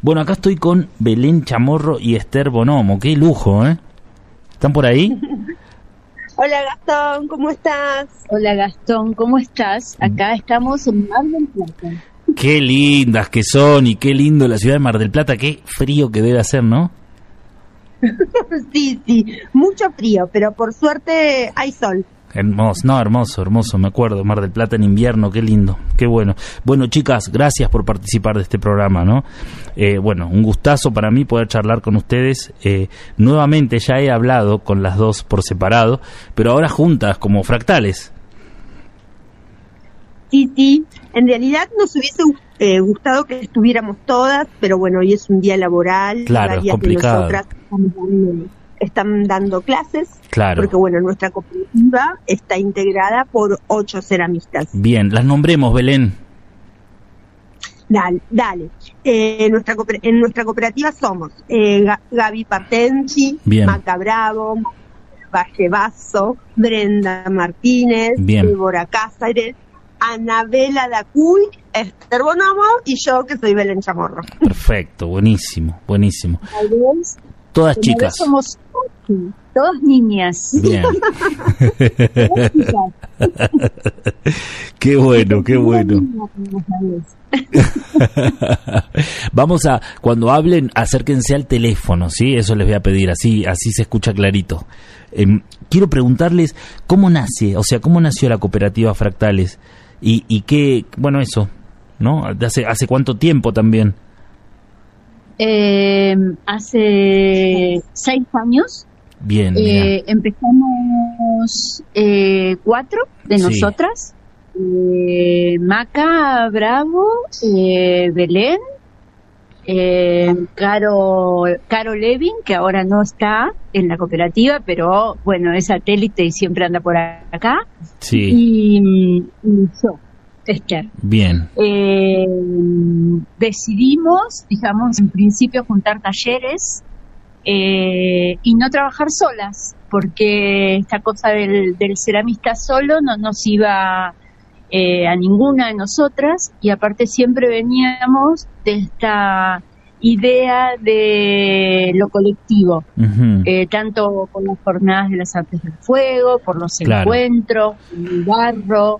Bueno, acá estoy con Belén Chamorro y Esther Bonomo. Qué lujo, ¿eh? ¿Están por ahí? Hola Gastón, ¿cómo estás? Hola Gastón, ¿cómo estás? Acá estamos en Mar del Plata. Qué lindas que son y qué lindo la ciudad de Mar del Plata. Qué frío que debe hacer, ¿no? Sí, mucho frío, pero por suerte hay sol. Hermoso, me acuerdo, Mar del Plata en invierno, qué lindo, qué bueno. Bueno, chicas, gracias por participar de este programa, ¿no? Bueno, un gustazo para mí poder charlar con ustedes. Nuevamente ya he hablado con las dos por separado, pero ahora juntas, como fractales. Sí, en realidad nos hubiese gustado que estuviéramos todas, pero bueno, hoy es un día laboral. Claro, varias es complicado. de nosotras están dando clases, claro. Porque bueno, nuestra cooperativa está integrada por 8 ceramistas. Bien, las nombremos, Belén. Dale. En nuestra cooperativa somos Gaby Patenchi, Maca Bravo, Valle Basso, Brenda Martínez, Débora Cáceres, Anabela Dacuy, Esther Bonomo y yo, que soy Belén Chamorro. Perfecto, buenísimo. Todas chicas. Somos todas niñas. Bien. Qué bueno. Vamos a, cuando hablen, acérquense al teléfono, ¿sí? Eso les voy a pedir, así se escucha clarito. Quiero preguntarles cómo nació la cooperativa Fractales y qué, bueno, eso, ¿no? ¿Hace cuánto tiempo también? Hace 6 años. Bien. Empezamos 4 de nosotras. Maca Bravo, Belén, Caro Levin, que ahora no está en la cooperativa, pero bueno, es satélite y siempre anda por acá. Sí. Y yo, Esther. Bien. Decidimos, digamos, en principio juntar talleres y no trabajar solas, porque esta cosa del ceramista solo no nos iba a ninguna de nosotras, y aparte siempre veníamos de esta idea de lo colectivo, tanto por las jornadas de las artes del fuego, por los encuentros, el barro,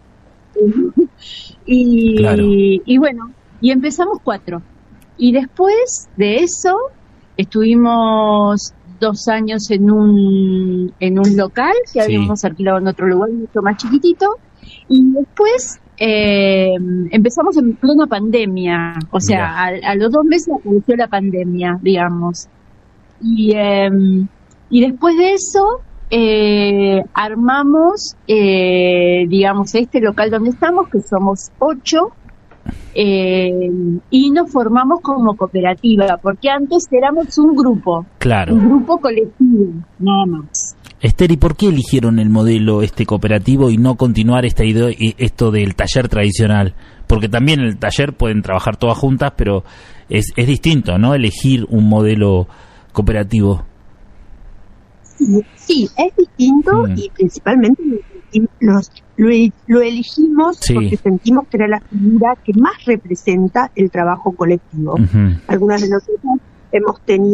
y bueno, y empezamos 4, y después de eso estuvimos 2 años en un local que habíamos alquilado en otro lugar mucho más chiquitito, y después empezamos en plena pandemia, o sea, a los 2 meses apareció la pandemia, digamos, y después de eso armamos, digamos, este local donde estamos, que somos 8, y nos formamos como cooperativa, porque antes éramos un grupo, un grupo colectivo, nada más. Esther, ¿y por qué eligieron el modelo cooperativo y no continuar esta idea, esto del taller tradicional? Porque también en el taller pueden trabajar todas juntas, pero es distinto, ¿no? Elegir un modelo cooperativo. Sí, es distinto y principalmente lo elegimos porque sentimos que era la figura que más representa el trabajo colectivo. Algunas de nosotras hemos tenido